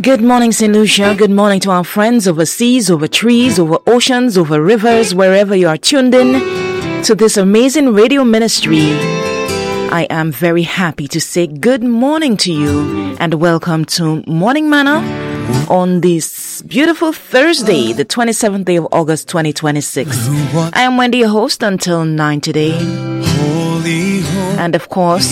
Good morning, St. Lucia. Good morning to our friends overseas, over trees, over oceans, over rivers, wherever you are tuned in to this amazing radio ministry. I am very happy to say good morning to you and welcome to Morning Manna on this beautiful Thursday, the 27th day of August 2026. I am Wendy, your host until 9 today. And of course,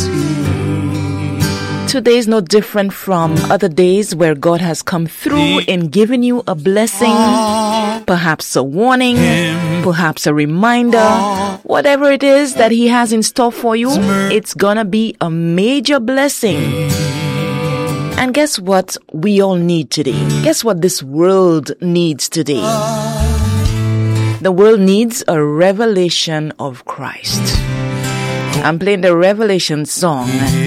today is no different from other days where God has come through in giving you a blessing, perhaps a warning, perhaps a reminder. Whatever it is that He has in store for you, it's gonna be a major blessing. And guess what we all need today? Guess what this world needs today? The world needs a revelation of Christ. I'm playing the Revelation song.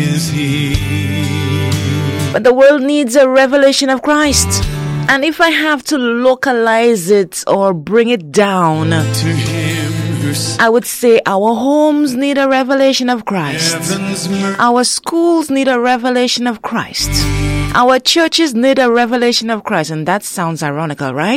But the world needs a revelation of Christ. And if I have to localize it or bring it down, I would say our homes need a revelation of Christ. Our schools need a revelation of Christ. Our churches need a revelation of Christ. And that sounds ironical, right?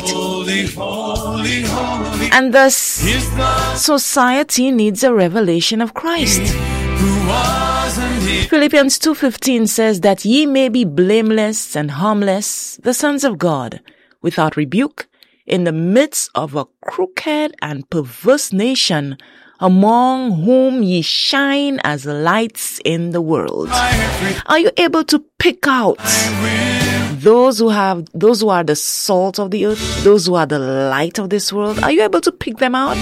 And thus, society needs a revelation of Christ. Philippians 2:15 says that ye may be blameless and harmless, the sons of God, without rebuke, in the midst of a crooked and perverse nation, among whom ye shine as lights in the world. Are you able to pick out those who are the salt of the earth, those who are the light of this world? Are you able to pick them out?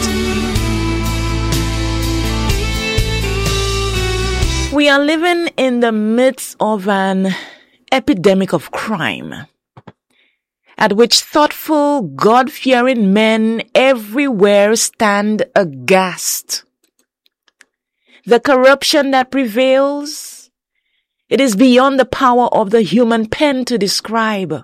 We are living in the midst of an epidemic of crime, at which thoughtful, God-fearing men everywhere stand aghast. The corruption that prevails, it is beyond the power of the human pen to describe.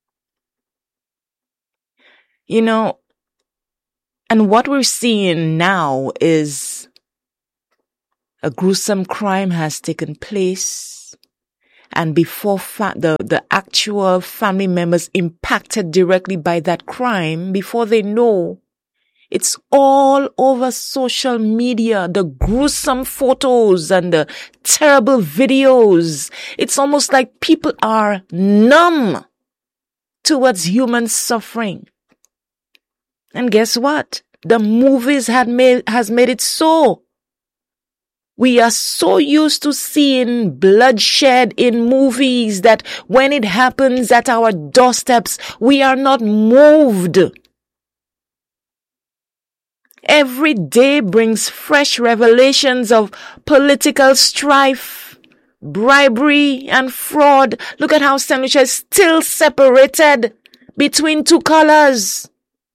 You know, and what we're seeing now is a gruesome crime has taken place, and before the actual family members impacted directly by that crime, before they know, it's all over social media, the gruesome photos and the terrible videos. It's almost like people are numb towards human suffering. And guess what? The movies has made it so. We are so used to seeing bloodshed in movies that when it happens at our doorsteps, we are not moved. Every day brings fresh revelations of political strife, bribery, and fraud. Look at how St. Lucia is still separated between two colors.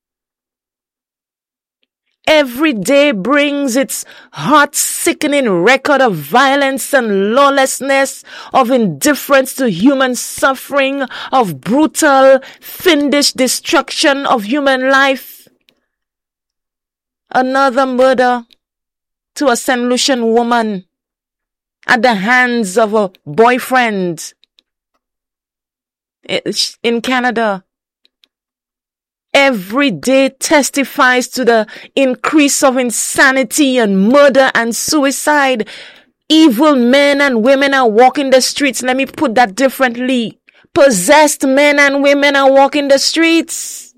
Every day brings its heart-sickening record of violence and lawlessness, of indifference to human suffering, of brutal, fiendish destruction of human life. Another murder to a St. Lucian woman at the hands of a boyfriend in Canada. Every day testifies to the increase of insanity and murder and suicide. Evil men and women are walking the streets. Let me put that differently. Possessed men and women are walking the streets.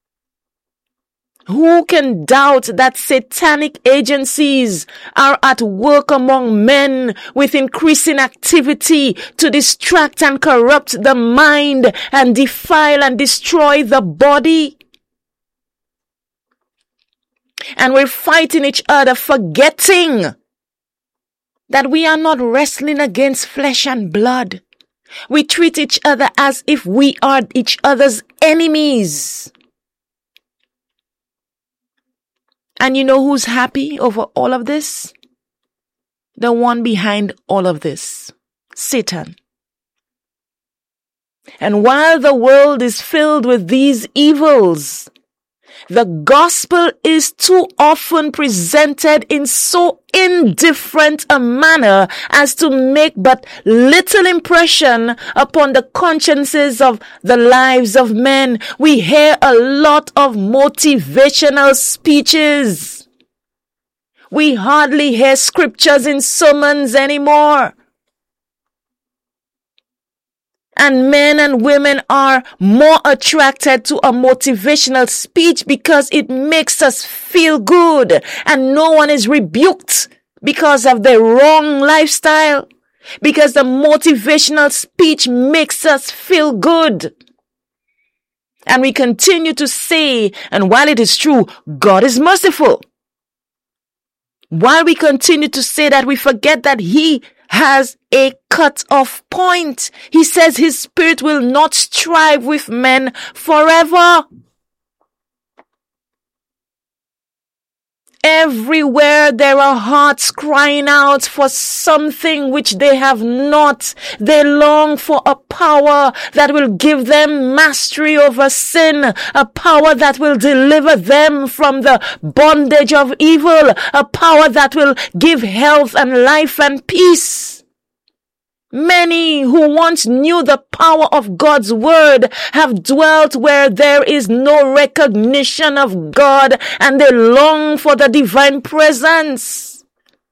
Who can doubt that satanic agencies are at work among men with increasing activity to distract and corrupt the mind and defile and destroy the body? And we're fighting each other, forgetting that we are not wrestling against flesh and blood. We treat each other as if we are each other's enemies. And you know who's happy over all of this? The one behind all of this, Satan. And while the world is filled with these evils, The gospel is too often presented in so indifferent a manner as to make but little impression upon the consciences of the lives of men. We hear a lot of motivational speeches. We hardly hear scriptures in sermons anymore. And men and women are more attracted to a motivational speech because it makes us feel good, and no one is rebuked because of their wrong lifestyle, because the motivational speech makes us feel good. And we continue to say, and while it is true, God is merciful, while we continue to say that, we forget that He has a cut-off point. He says His Spirit will not strive with men forever. Everywhere there are hearts crying out for something which they have not. They long for a power that will give them mastery over sin, a power that will deliver them from the bondage of evil, a power that will give health and life and peace. Many who once knew the power of God's word have dwelt where there is no recognition of God, and they long for the divine presence.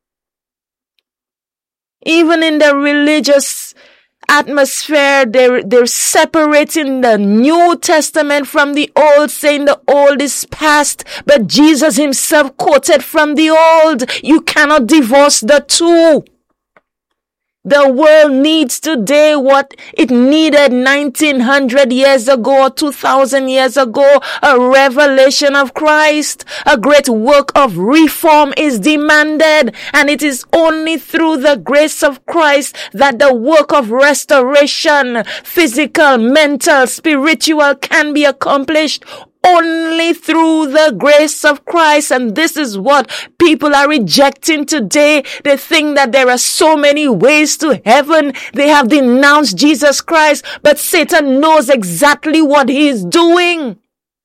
Even in the religious atmosphere, they're separating the New Testament from the Old, saying the Old is past, but Jesus Himself quoted from the Old. You cannot divorce the two. The world needs today what it needed 1900 years ago, 2000 years ago, a revelation of Christ. A great work of reform is demanded, and it is only through the grace of Christ that the work of restoration, physical, mental, spiritual, can be accomplished. Only through the grace of Christ. And this is what people are rejecting today. They think that there are so many ways to heaven. They have denounced Jesus Christ, but Satan knows exactly what he is doing.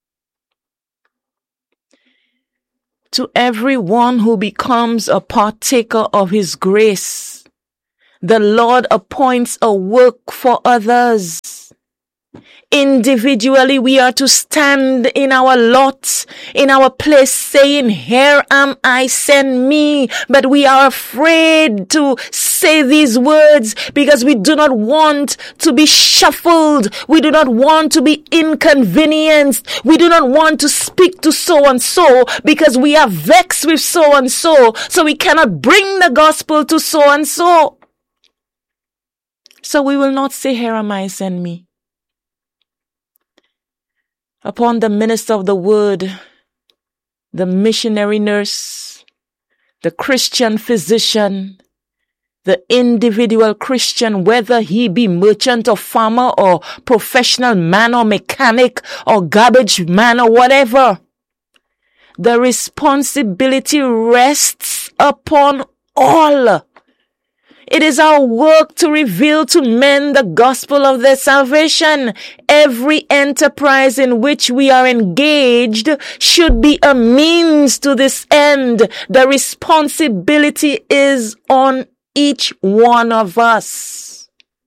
To everyone who becomes a partaker of His grace, the Lord appoints a work for others. Individually, we are to stand in our lot, in our place, saying, "Here am I, send me." But we are afraid to say these words because we do not want to be shuffled. We do not want to be inconvenienced. We do not want to speak to so and so because we are vexed with so and so, so we cannot bring the gospel to so and so. So we will not say, "Here am I, send me." Upon the minister of the word, the missionary nurse, the Christian physician, the individual Christian, whether he be merchant or farmer or professional man or mechanic or garbage man or whatever, the responsibility rests upon all. It is our work to reveal to men the gospel of their salvation. Every enterprise in which we are engaged should be a means to this end. The responsibility is on each one of us.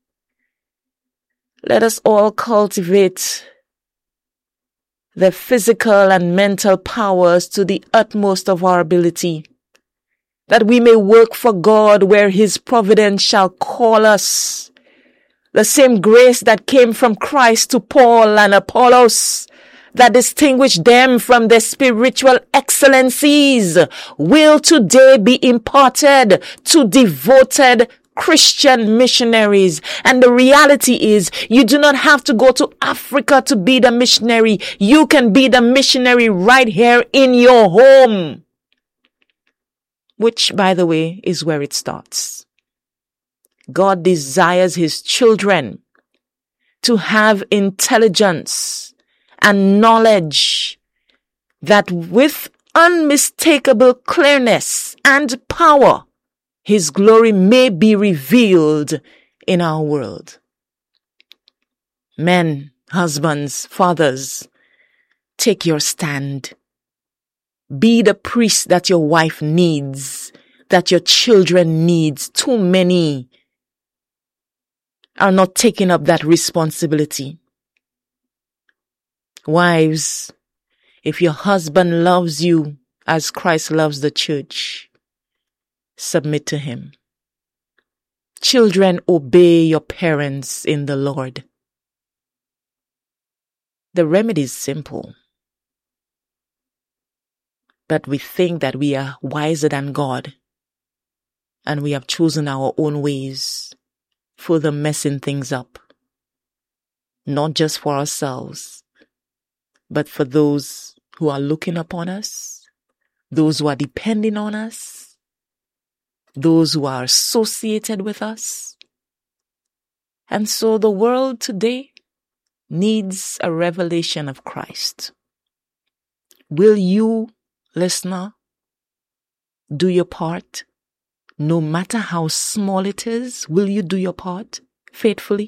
Let us all cultivate the physical and mental powers to the utmost of our ability, that we may work for God where His providence shall call us. The same grace that came from Christ to Paul and Apollos, that distinguished them from their spiritual excellencies, will today be imparted to devoted Christian missionaries. And the reality is, you do not have to go to Africa to be the missionary. You can be the missionary right here in your home. Which, by the way, is where it starts. God desires His children to have intelligence and knowledge that with unmistakable clearness and power, His glory may be revealed in our world. Men, husbands, fathers, Take your stand. Be the priest that your wife needs, that your children needs. Too many are not taking up that responsibility. Wives, if your husband loves you as Christ loves the church, submit to him. Children, obey your parents in the Lord. The remedy is simple. But we think that we are wiser than God, and we have chosen our own ways, further messing things up. Not just for ourselves, but for those who are looking upon us, those who are depending on us, those who are associated with us. And so the world today needs a revelation of Christ. Will you, listener, do your part? No matter how small it is, will you do your part faithfully?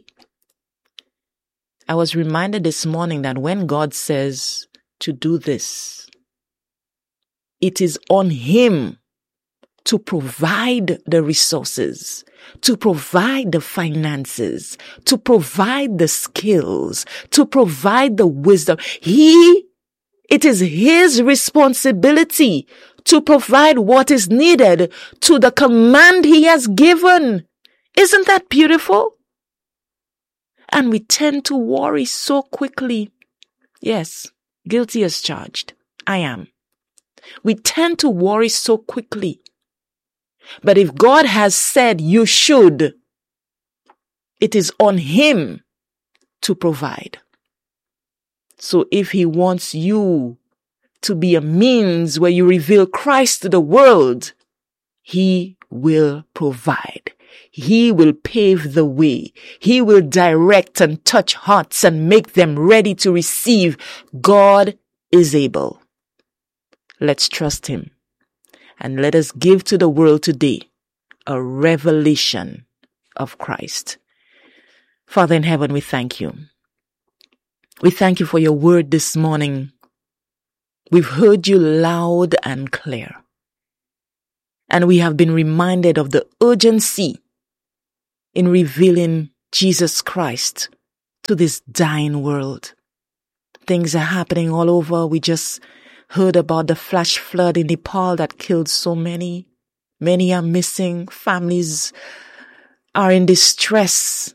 I was reminded this morning that when God says to do this, it is on Him to provide the resources, to provide the finances, to provide the skills, to provide the wisdom. It is His responsibility to provide what is needed to the command He has given. Isn't that beautiful? And we tend to worry so quickly. Yes, guilty as charged. I am. We tend to worry so quickly. But if God has said you should, it is on Him to provide. So if He wants you to be a means where you reveal Christ to the world, He will provide. He will pave the way. He will direct and touch hearts and make them ready to receive. God is able. Let's trust Him. And let us give to the world today a revelation of Christ. Father in heaven, we thank you. We thank you for your word this morning. We've heard you loud and clear. And we have been reminded of the urgency in revealing Jesus Christ to this dying world. Things are happening all over. We just heard about the flash flood in Nepal that killed so many. Many are missing. Families are in distress.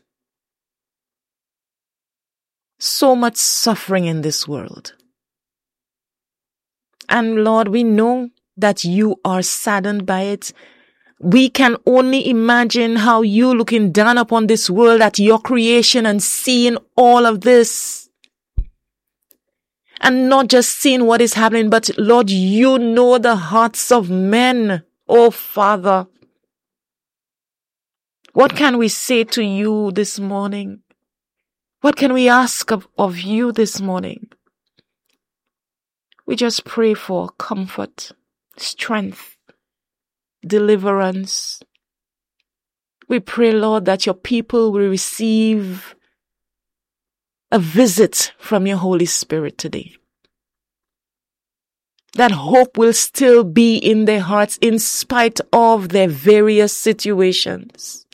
So much suffering in this world. And Lord, we know that you are saddened by it. We can only imagine how you looking down upon this world at your creation and seeing all of this. And not just seeing what is happening, but Lord, you know the hearts of men. Oh, Father. What can we say to you this morning? What can we ask of you this morning? We just pray for comfort, strength, deliverance. We pray, Lord, that your people will receive a visit from your Holy Spirit today. That hope will still be in their hearts in spite of their various situations.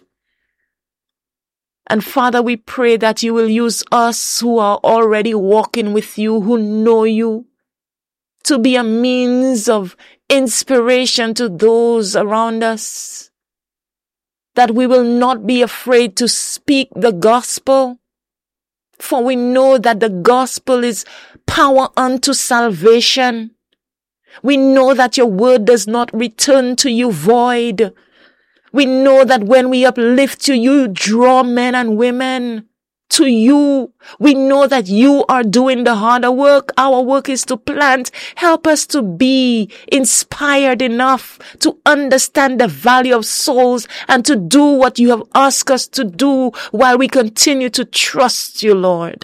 And Father, we pray that you will use us who are already walking with you, who know you, to be a means of inspiration to those around us. That we will not be afraid to speak the gospel, for we know that the gospel is power unto salvation. We know that your word does not return to you void. We know that when we uplift you, you draw men and women to you. We know that you are doing the harder work. Our work is to plant. Help us to be inspired enough to understand the value of souls and to do what you have asked us to do while we continue to trust you, Lord.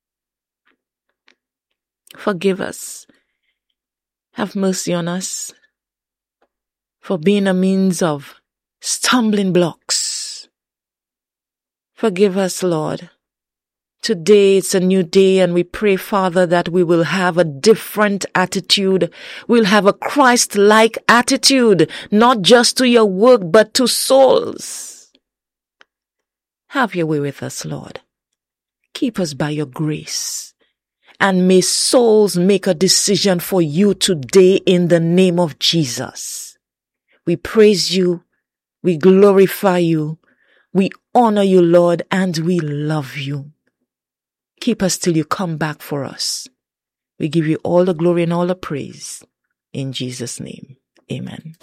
Forgive us. Have mercy on us for being a means of stumbling blocks. Forgive us, Lord, Today it's a new day, and we pray, Father, that we will have a different attitude. We'll have a Christ-like attitude, not just to your work, but to souls. Have your way with us, Lord. Keep us by your grace. And may souls make a decision for you today in the name of Jesus. We praise you. We glorify you. We honor you, Lord, and we love you. Keep us till you come back for us. We give you all the glory and all the praise. In Jesus' name, amen.